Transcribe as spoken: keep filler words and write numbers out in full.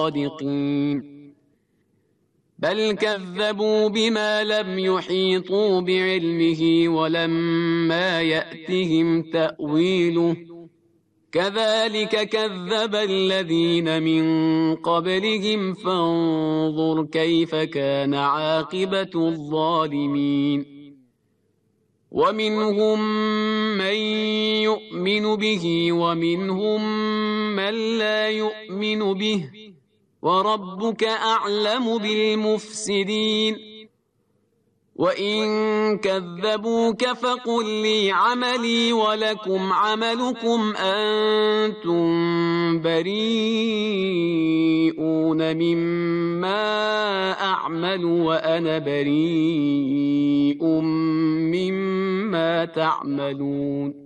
الصادقين بل كذبوا بما لم يحيطوا بعلمه ولما يأتهم تأويله كذلك كذب الذين من قبلهم فانظر كيف كان عاقبة الظالمين ومنهم من يؤمن به ومنهم من لا يؤمن به وربك أعلم بالمفسدين وإن كذبوك فقل لي عملي ولكم عملكم أنتم بريئون مما أعمل وأنا بريء مما تعملون